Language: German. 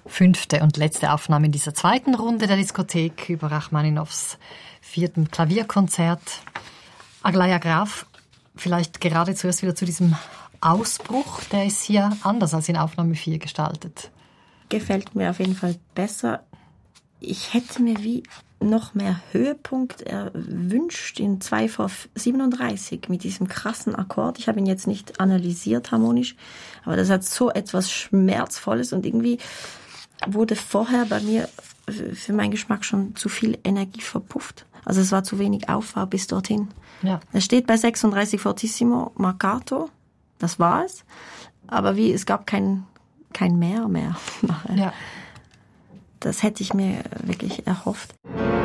5. und letzte Aufnahme in dieser zweiten Runde der Diskothek über Rachmaninows 4. Klavierkonzert. Aglaja Graf, vielleicht gerade zuerst wieder zu diesem Ausbruch, der ist hier anders als in Aufnahme 4 gestaltet. Gefällt mir auf jeden Fall besser. Ich hätte mir wie noch mehr Höhepunkt erwünscht in 2/37 mit diesem krassen Akkord. Ich habe ihn jetzt nicht analysiert harmonisch, aber das hat so etwas Schmerzvolles und irgendwie wurde vorher bei mir für meinen Geschmack schon zu viel Energie verpufft. Also es war zu wenig Aufbau bis dorthin. Ja. Es steht bei 36 Fortissimo Marcato, das war es, aber es gab kein mehr nachher. Ja. Das hätte ich mir wirklich erhofft.